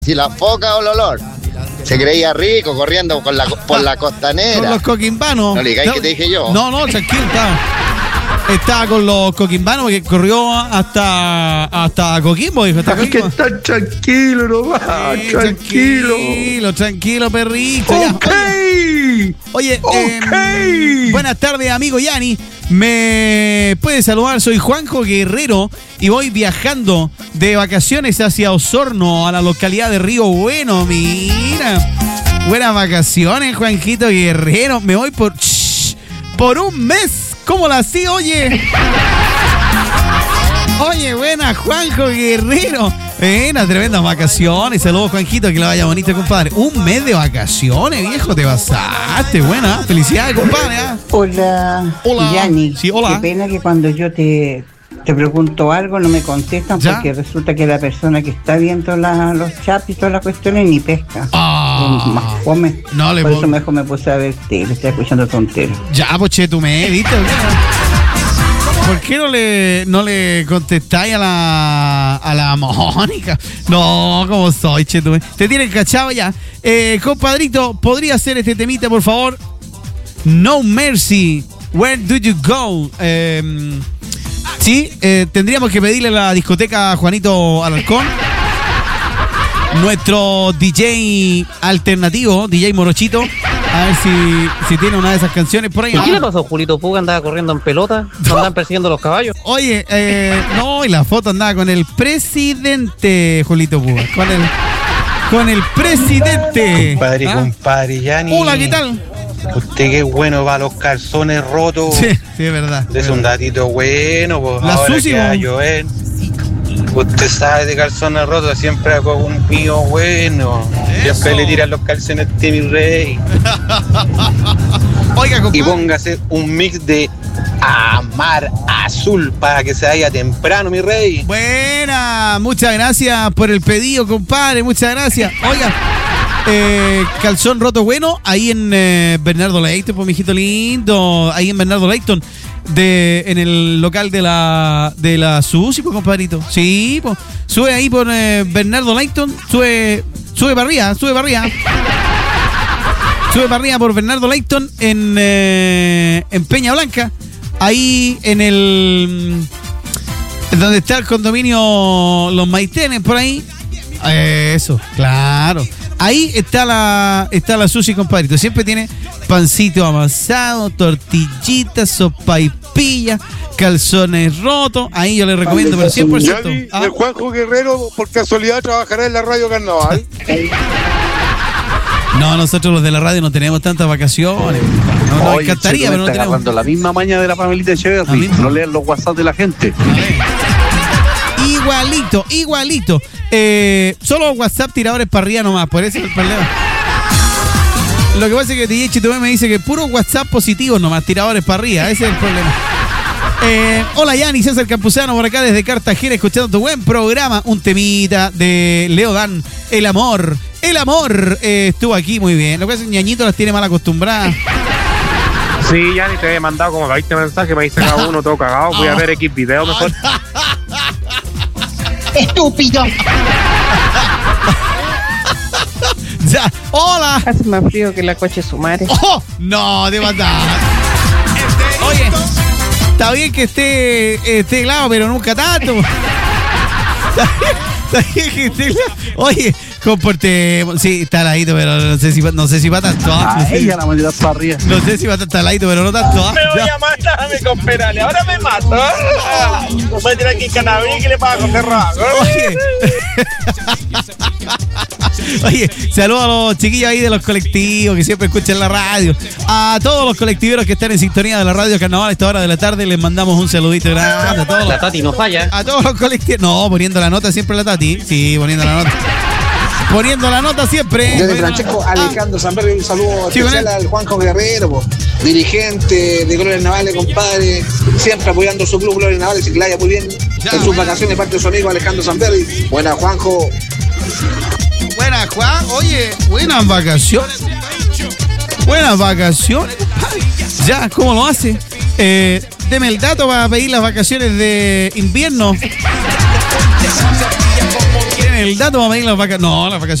si la foca o el olor. Se creía rico corriendo por la costanera. Con los coquimbanos. No le digáis que te dije yo. No, tranquilo, estaba con los coquimbanos porque corrió hasta Coquimbo, dijo. Hay que estar tranquilo nomás, tranquilo, perrito. Ok. Oye, buenas tardes, amigo Yanni. Me puede saludar, soy Juanjo Guerrero y voy viajando de vacaciones hacia Osorno, a la localidad de Río Bueno. Mira, buenas vacaciones, Juanjito Guerrero. Me voy por un mes. ¿Cómo la hacía, oye? Oye, buena, Juanjo Guerrero. Buenas, tremendas vacaciones. Saludos, Juanjito, que le vaya bonito, compadre. Un mes de vacaciones, viejo, te pasaste. Buena, felicidades, compadre. Hola, Yanni. Sí, hola. Qué pena que cuando yo te pregunto algo no me contestan. ¿Ya? Porque resulta que la persona que está viendo los chats y todas las cuestiones ni pesca. Más come. No le Por eso mejor me puse a ver le estoy escuchando tontero. Ya, poche, tú me ¿viste? ¿Por qué no le contestáis a la Mónica? No, ¿cómo soy, che? Te tienen cachado ya. Compadrito, ¿podría hacer este temita, por favor? No Mercy, Where Do You Go? Sí, tendríamos que pedirle a la discoteca Juanito Alarcón, nuestro DJ alternativo, DJ Morochito, a ver si tiene una de esas canciones por ahí. ¿Y qué le pasó, Julito Puga? ¿Andaba corriendo en pelota? ¿No andaban persiguiendo los caballos? Oye, no, y la foto andaba con el presidente, Julito Puga. Con el presidente. Compadre, Yanni. Hola, ¿qué tal? Usted qué bueno va a los calzones rotos. Sí, es verdad. Es un datito bueno, pues la ahora Susi, que va a llover. Usted sabe de calzones rotos, siempre hago un mío bueno. Eso. Siempre le tiran los calzones de mi rey. Oiga, compadre. Y póngase un mix de Amar Azul para que se vaya temprano, mi rey. Buena, muchas gracias por el pedido, compadre, muchas gracias. Oiga, calzón roto bueno, ahí en Bernardo Leighton, pues, mijito lindo, ahí en Bernardo Leighton. En el local de la Susi, pues, compadrito. Sí, pues. Sube ahí por Bernardo Leighton. Sube para arriba. Sube para arriba por Bernardo Leighton en Peña Blanca. Ahí donde está el condominio Los Maitenes, por ahí. Eso, claro. Ahí está la Susi, compadrito. Siempre tiene pancito amasado, tortillitas, sopaipilla, calzones rotos. Ahí yo le recomiendo, pero 100%. Yanni, el Juanjo Guerrero, por casualidad, trabajará en la Radio Carnaval. No, nosotros los de la radio no tenemos tantas vacaciones. Nos encantaría, pero no tenemos. Agarrando la misma maña de la familia Echeverri. No lean los WhatsApp de la gente. Igualito. Solo WhatsApp tiradores para arriba nomás, por eso es el problema. Lo que pasa es que DJ Chitubé me dice que puro WhatsApp positivo nomás, tiradores para arriba, ese es el problema. Hola Yanni, César Campuzano por acá desde Cartagena, escuchando tu buen programa. Un temita de Leo Dan, El amor estuvo aquí muy bien. Lo que pasa es que Ñañito las tiene mal acostumbradas. Sí, Yanni, te he mandado como 20 mensajes, me dice cada uno todo cagado. Voy a ver X video mejor. Estúpido. Ya, hola. Hace más frío que la coche su madre. Oh, no, de matar. Oye, está bien que esté helado, pero nunca tanto. Está bien que esté helado. Oye, comportemos. Sí, está heladito, pero no sé si va tanto. Ella la manera para arriba. No sé si va a estar heladito, pero no tanto. Me voy a matar a mi compadre. Ahora me mato. Voy a tirar aquí cannabis que le paga con cerrado. Oye, saludos a los chiquillos ahí de los colectivos que siempre escuchan la radio. A todos los colectiveros que están en sintonía de la radio Carnaval a esta hora de la tarde, les mandamos un saludito grande a todos. La Tati no falla. A todos los colectivos. No, poniendo la nota siempre la Tati. Sí, poniendo la nota. Poniendo la nota siempre. Desde Francesco Alejandro Sanberri, un saludo especial al Juanjo Guerrero, dirigente de Glorias Navales, compadre, siempre apoyando su club Glorias Navales y que la haya muy bien en sus vacaciones de parte de su amigo Alejandro Sanberri. Buena, Juanjo. Buena, Juan. Oye, buenas vacaciones. Buenas vacaciones. Ya, ¿cómo lo hace? Deme el dato para pedir las vacaciones de invierno. el dato para pedir las vacaciones. No, las vacaciones